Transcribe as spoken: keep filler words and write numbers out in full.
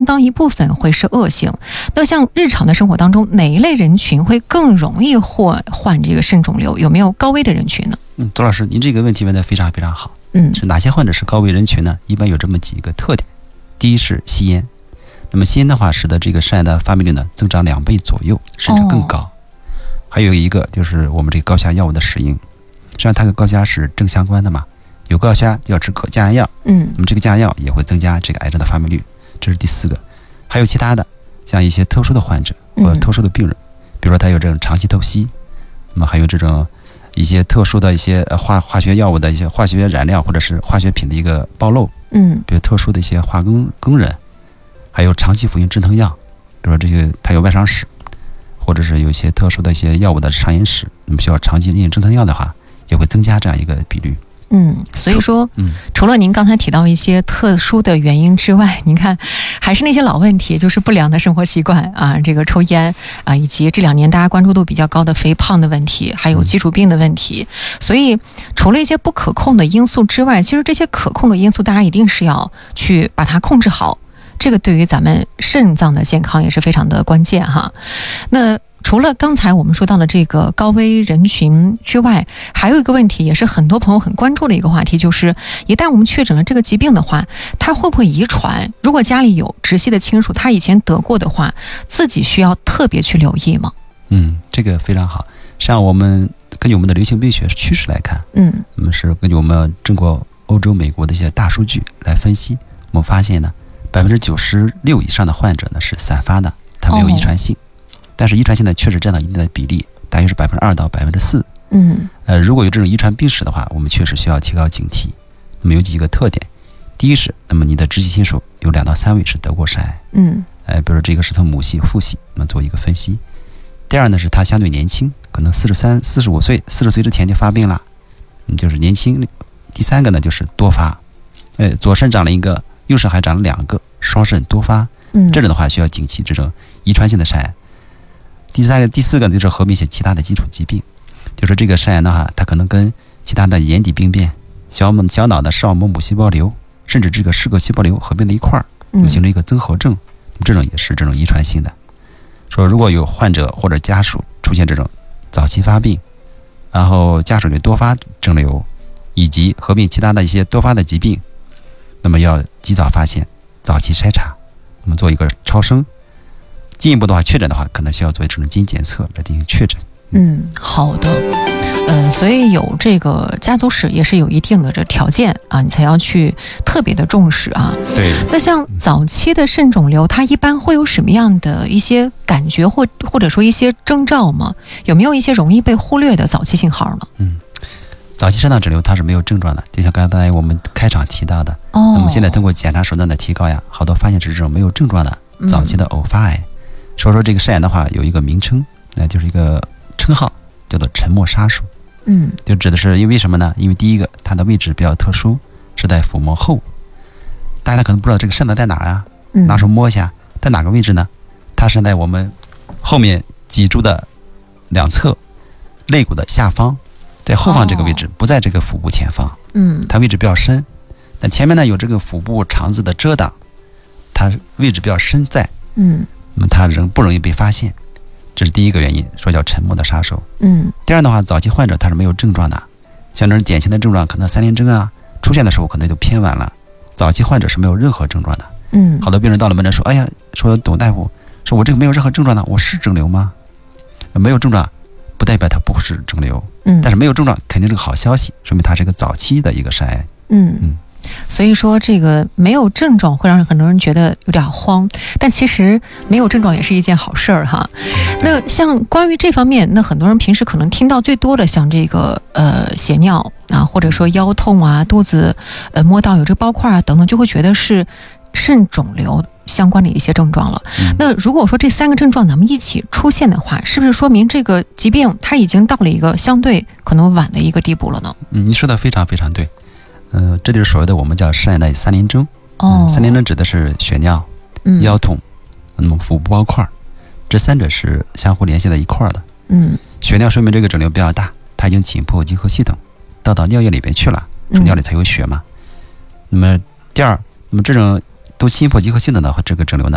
当一部分会是恶性。那像日常的生活当中，哪一类人群会更容易或患这个肾肿瘤？有没有高危的人群呢？ 嗯，杜老师，您这个问题问得非常非常好。 嗯， 是哪些患者是高危人群呢？一般有这么几个特点。第一是吸烟，那么吸烟的话，使得这个肾癌的发病率呢增长两倍左右，甚至更高。哦、还有一个就是我们这个高血压药物的使用，实际上它跟高血压是正相关的嘛。有高血压要吃降压药，嗯，那么这个降压药也会增加这个癌症的发病率，这是第四个。还有其他的，像一些特殊的患者或者特殊的病人，嗯、比如说他有这种长期透析，那么还有这种一些特殊的一些化化学药物的一些化学染料或者是化学品的一个暴露，嗯，比如特殊的一些化工工人，还有长期服用镇疼药，比如说这个他有外伤史，或者是有一些特殊的一些药物的上瘾史，那么需要长期用镇疼药的话，也会增加这样一个比率。 嗯，所以说，嗯，除了您刚才提到一些特殊的原因之外，您看，还是那些老问题，就是不良的生活习惯啊，这个抽烟啊，以及这两年大家关注度比较高的肥胖的问题，还有基础病的问题。所以，除了一些不可控的因素之外，其实这些可控的因素，大家一定是要去把它控制好。这个对于咱们肾脏的健康也是非常的关键哈。那除了刚才我们说到的这个高危人群之外，还有一个问题，也是很多朋友很关注的一个话题，就是一旦我们确诊了这个疾病的话，它会不会遗传？如果家里有直系的亲属，他以前得过的话，自己需要特别去留意吗？ 嗯，这个非常好。像我们根据我们的流行病学趋势来看，嗯，我们是根据我们中国、欧洲、美国的一些大数据来分析，我们发现呢，百分之九十六以上的患者呢是散发的，它没有遗传性。哦，但是遗传性呢，确实占到一定的比例，大约是百分之二到百分之四。嗯，呃，如果有这种遗传病史的话，我们确实需要提高警惕。那么有几个特点，第一是，那么你的直系亲属有两到三位是得过肾癌。嗯，呃，比如说这个是从母系、父系，那么做一个分析。第二呢，是他相对年轻，可能四十三、四十五岁、四十岁之前就发病了，嗯，就是年轻。第三个呢，就是多发，呃，左肾长了一个，右肾还长了两个，双肾多发。嗯，这种的话需要警惕这种遗传性的肾癌。第三个、第四个呢，就是合并一些其他的基础疾病，就是这个肾癌的话，它可能跟其他的眼底病变、小脑、小脑的视网膜母细胞瘤，甚至这个视铬细胞瘤合并在一块儿，形成一个增合症，这种也是这种遗传性的。说如果有患者或者家属出现这种早期发病，然后家属有多发肿瘤，以及合并其他的一些多发的疾病，那么要及早发现，早期筛查，那么做一个超声。进一步的话，确诊的话，可能需要做这种基因检测来进行确诊。 嗯，好的。呃，所以有这个家族史也是有一定的这条件啊，你才要去特别的重视啊。 对。 那像早期的肾肿瘤，它一般会有什么样的一些感觉或或者说一些征兆吗？有没有一些容易被忽略的早期信号呢？ 嗯，早期肾脏肿瘤它是没有症状的，就像刚才我们开场提到的。哦。那么现在通过检查手段的提高呀，好多发现是这种没有症状的早期的偶发癌。嗯，说说这个肾癌的话，有一个名称，那就是一个称号，叫做沉默杀手。嗯，就指的是因为什么呢？因为第一个，它的位置比较特殊，是在腹膜后。大家可能不知道这个肾脏在哪儿啊？嗯，拿手摸一下，在哪个位置呢？它是在我们后面脊柱的两侧，肋骨的下方，在后方这个位置，哦，不在这个腹部前方。嗯，它位置比较深，但前面呢有这个腹部肠子的遮挡，它位置比较深在。嗯。那么它仍不容易被发现，这是第一个原因，说叫沉默的杀手。嗯，第二的话，早期患者他是没有症状的，像这种典型的症状，可能三联征啊出现的时候可能就偏晚了，早期患者是没有任何症状的。嗯，好多病人到了门诊说，哎呀，说董大夫，说我这个没有任何症状呢，我是肿瘤吗？没有症状，不代表它不是肿瘤。嗯，但是没有症状肯定是个好消息，说明它是一个早期的一个肾癌。嗯嗯。 所以说这个没有症状会让很多人觉得有点慌，但其实没有症状也是一件好事儿哈。那像关于这方面，那很多人平时可能听到最多的像这个呃血尿啊，或者说腰痛啊，肚子呃摸到有这个包块啊等等，就会觉得是肾肿瘤相关的一些症状了。嗯，那如果说这三个症状咱们一起出现的话，是不是说明这个疾病它已经到了一个相对可能晚的一个地步了呢？ 嗯，你说的非常非常对。呃，这就是所谓的我们叫肾癌的三联征。哦、嗯，三联征指的是血尿、嗯、腰痛，那么腹部包块，这三者是相互联系在一块儿的。嗯，血尿说明这个肿瘤比较大，它已经紧迫集合系统，到到尿液里边去了，尿里才有血嘛。嗯、那么第二，那么这种都侵破集合系统的话，这个肿瘤呢